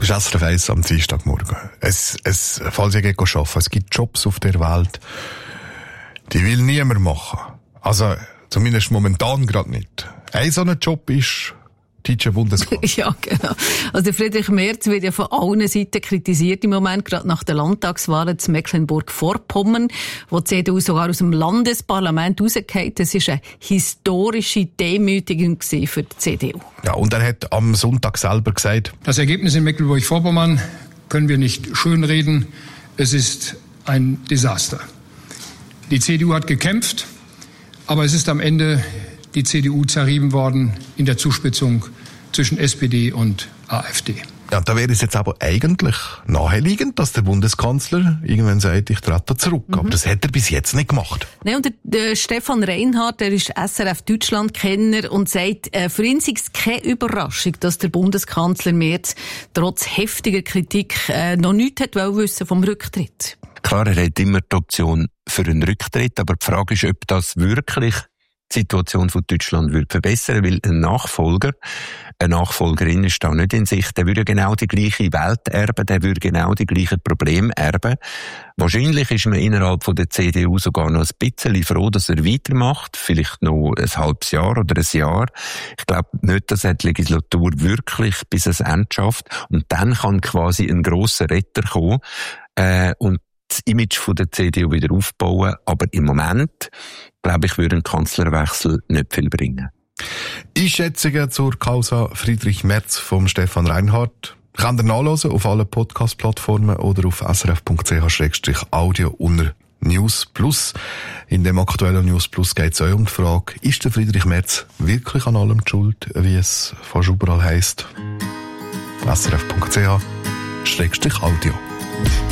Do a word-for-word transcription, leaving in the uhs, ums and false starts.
Das ist S R F eins am Dienstagmorgen. Es, es, falls ihr geht arbeiten, es gibt Jobs auf der Welt, die will niemand machen. Also, zumindest momentan gerade nicht. Ein so ein Job ist deutscher Bundeskanzler. Ja, genau. Also Friedrich Merz wird ja von allen Seiten kritisiert im Moment, gerade nach den Landtagswahlen zu Mecklenburg-Vorpommern, wo die C D U sogar aus dem Landesparlament rausgefallen. Das war eine historische Demütigung für die C D U. Ja, und er hat am Sonntag selber gesagt: Das Ergebnis in Mecklenburg-Vorpommern können wir nicht schönreden. Es ist ein Desaster. Die C D U hat gekämpft, aber es ist am Ende die C D U zerrieben worden in der Zuspitzung zwischen S P D und A f D. Ja, da wäre es jetzt aber eigentlich naheliegend, dass der Bundeskanzler irgendwann sagt, ich trete zurück. Mhm. Aber das hat er bis jetzt nicht gemacht. Nein, und der, der Stefan Reinhardt, der ist S R F Deutschland-Kenner und sagt, äh, für ihn sei es keine Überraschung, dass der Bundeskanzler Merz trotz heftiger Kritik äh, noch nichts hat wissen vom Rücktritt. Klar, er hat immer die Option für einen Rücktritt, aber die Frage ist, ob das wirklich die Situation von Deutschland würde verbessern, weil ein Nachfolger, eine Nachfolgerin ist da nicht in Sicht. Der würde genau die gleiche Welt erben, der würde genau die gleichen Probleme erben. Wahrscheinlich ist man innerhalb von der C D U sogar noch ein bisschen froh, dass er weitermacht, vielleicht noch ein halbes Jahr oder ein Jahr. Ich glaube nicht, dass er die Legislatur wirklich bis ans Ende schafft. Und dann kann quasi ein grosser Retter kommen äh, und das Image von der C D U wieder aufbauen. Aber im Moment, glaube ich, würde ein Kanzlerwechsel nicht viel bringen. Einschätzungen zur Causa Friedrich Merz vom Stefan Reinhardt könnt ihr nachlesen auf allen Podcast-Plattformen oder auf s r f punkt c h slash audio unter News Plus. In dem aktuellen News Plus geht es auch um die Frage, ist der Friedrich Merz wirklich an allem die schuld, wie es fast überall heisst? s r f punkt c h slash audio.